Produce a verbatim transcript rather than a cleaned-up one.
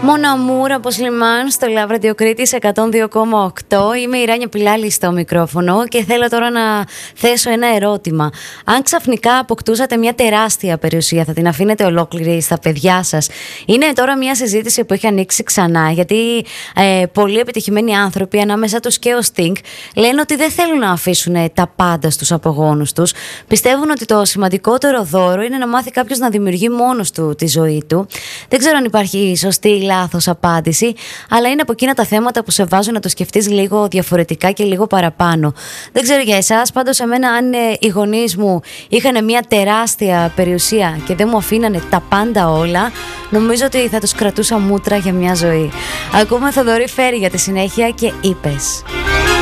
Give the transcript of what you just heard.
Mon Amour από Σλιμάν στο Love Radio Κρήτης εκατόν δύο κόμμα οκτώ. Είμαι η Ράνια Πιλάλη στο μικρόφωνο και θέλω τώρα να θέσω ένα ερώτημα. Αν ξαφνικά αποκτούσατε μια τεράστια περιουσία, θα την αφήνετε ολόκληρη στα παιδιά σας? Είναι τώρα μια συζήτηση που έχει ανοίξει ξανά, γιατί ε, πολλοί επιτυχημένοι άνθρωποι, ανάμεσα τους και ο Sting, λένε ότι δεν θέλουν να αφήσουν τα πάντα στους απογόνους τους. Πιστεύουν ότι το σημαντικότερο δώρο είναι να μάθει κάποιος να δημιουργεί μόνος του τη ζωή του. Δεν ξέρω αν υπάρχει σωστή ή λάθος απάντηση, αλλά είναι από εκείνα τα θέματα που σε βάζουν να το σκεφτείς λίγο διαφορετικά και λίγο παραπάνω. Δεν ξέρω για εσάς, πάντως εμένα, αν ε, οι γονείς μου είχαν μια τεράστια περιουσία και δεν μου αφήνανε τα πάντα όλα, νομίζω ότι θα τους κρατούσα μούτρα για μια ζωή. Ακούμε Θοδωρή Φέρη για τη συνέχεια και είπες.